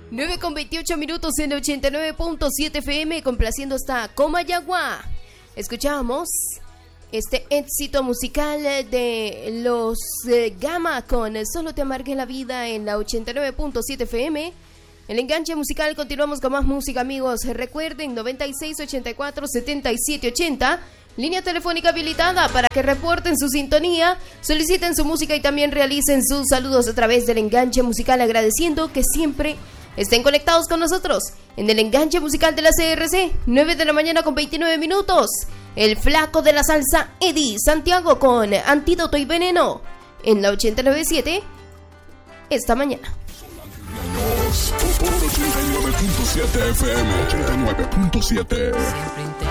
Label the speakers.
Speaker 1: 9:28 en 89.7 FM, complaciendo hasta Comayagua. Escuchamos este éxito musical de los Gama con Solo te amargué la vida en la 89.7 FM. El enganche musical, continuamos con más música, amigos. Recuerden, 9684-7780, línea telefónica habilitada para que reporten su sintonía, soliciten su música y también realicen sus saludos a través del enganche musical, agradeciendo que siempre estén conectados con nosotros en el enganche musical de la CRC. 9 de la mañana con 29 minutos. El flaco de la salsa, Eddie Santiago, con Antídoto y Veneno en la 89.7 esta mañana.
Speaker 2: 89.7 FM, 89.7.